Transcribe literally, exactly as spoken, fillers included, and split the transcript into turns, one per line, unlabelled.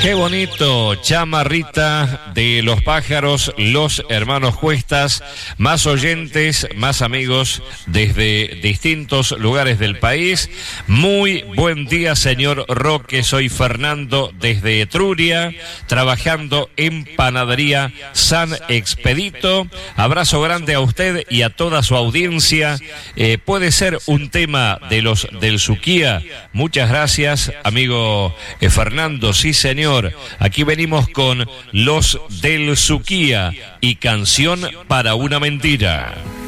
Qué bonito, chamarrita de los pájaros, los hermanos Cuestas, más oyentes, más amigos desde distintos lugares del país. Muy buen día, señor Roque, soy Fernando desde Etruria, trabajando en Panadería San Expedito. Abrazo grande a usted y a toda su audiencia. Eh, puede ser un tema de los del Suquía. Muchas gracias, amigo eh, Fernando, sí señor. Aquí venimos con los del Suquía y Canción para una Mentira.